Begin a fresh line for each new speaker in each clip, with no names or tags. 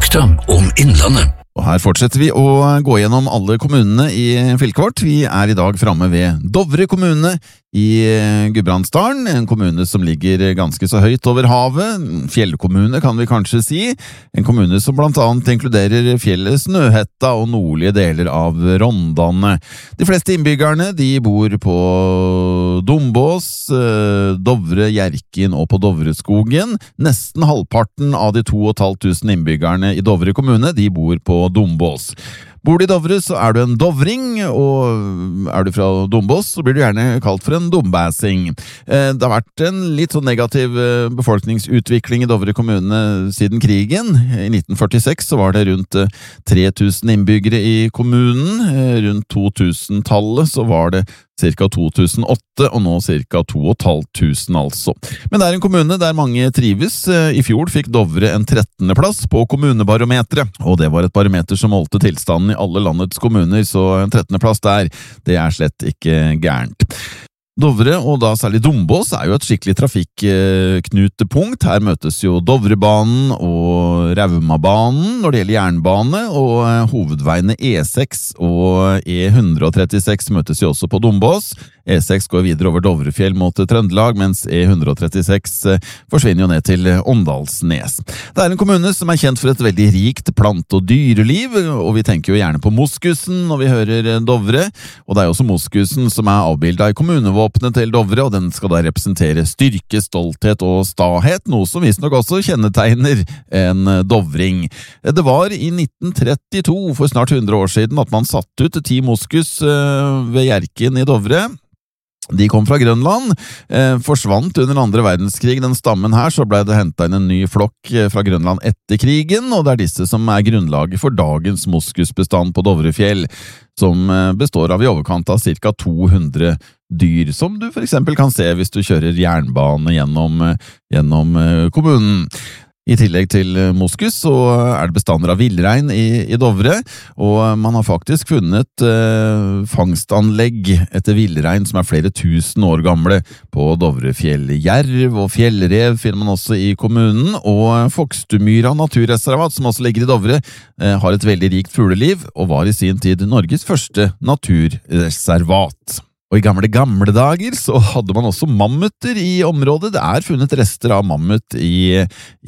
Fakta om Innlandet.
Og her fortsetter vi å gå gjennom alle kommunene i fylket vårt. Vi er i dag framme ved Dovre kommune i Gudbrandsdalen, en kommune som ligger ganske så høyt over havet. Fjellkommune kan vi kanskje si. En kommune som blant annet inkluderer fjellet Snøhetta og nordlige deler av Rondane. De fleste innbyggerne de bor på Dombås, Dovre, Hjerkinn og på Dovreskogen. Nesten halvparten av de 2500 innbyggerne i Dovre kommune de bor på Dombås. Bor du i Dovre, så er du en dovring, og er du fra Dombås, så blir du gjerne kalt for en dombæsing. Det har vært en litt sånn negativ befolkningsutvikling i Dovre kommune siden krigen. I 1946 så var det rundt 3000 innbyggere i kommunen. Rundt 2000-tallet så var det ca. 2008, og nå ca. 2500 altså. Men det er en kommune der mange trives. I fjor fikk Dovre en 13. plass på kommunebarometeret, og det var et barometer som målte tilstanden i alle landets kommuner, så en 13. plass der, det er slett ikke gærent. Dovre, og da særlig Dombås, er jo et skikkelig trafikknutepunkt. Her møtes jo Dovrebanen og Raumabanen når det gjelder jernbane, og hovedveiene E6 og E136 møtes jo også på Dombås. E6 går videre over Dovrefjell mot Trøndelag, mens E136 forsvinner jo ned til Åndalsnes. Det er en kommune som er kjent for et veldig rikt plante- og dyreliv, og vi tenker jo gjerne på moskusen når vi hører Dovre, og det er jo også moskusen som er avbildet i kommunevåpenet til Dovre, og den skal da representere styrke, stolthet og stahet, noe som visstnok også kjennetegner en dovring. Det var i 1932, for snart 100 år siden, at man satte ut 10 moskus ved Hjerkinn i Dovre. De kom fra Grønland, forsvant under andre verdenskrig. Den stammen her, så ble det hentet inn en ny flokk fra Grønland etter krigen, og det er disse som er grunnlaget for dagens moskusbestand på Dovrefjell, som består av i overkant av ca. 200 dyr, som du for eksempel kan se hvis du kjører jernbane gjennom kommunen. I tillegg til moskus så er det bestander av villrein i Dovre, og man har faktisk funnet fangstanlegg etter villrein som er flere tusen år gamle på Dovrefjell. Jerv og fjellrev finner man også i kommunen, og Fokstumyra naturreservat, som også ligger i Dovre, har et veldig rikt fugleliv, og var i sin tid Norges første naturreservat. Og i gamle dager så hadde man også mammuter i området. Det er funnet rester av mammut i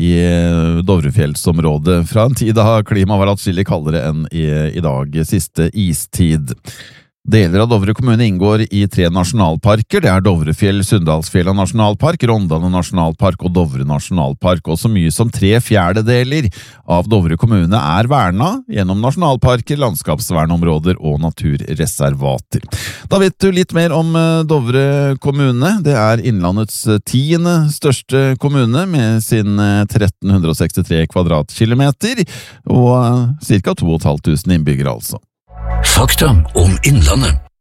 Dovrefjellsområdet fra en tid da klimaet var atskillig kaldere enn i dag, siste istid. Deler av Dovre kommune inngår i 3 nasjonalparker. Det er Dovrefjell, Sunndalsfjella nasjonalpark, Rondane nasjonalpark og Dovre nasjonalpark. Og så mye som 3/4 av Dovre kommune er verna gjennom nasjonalparker, landskapsvernområder og naturreservater. Da vet du litt mer om Dovre kommune. Det er Innlandets 10. største kommune med sin 1363 kvadratkilometer og ca. 2500 innbyggere altså.
Fakta om Innlandet.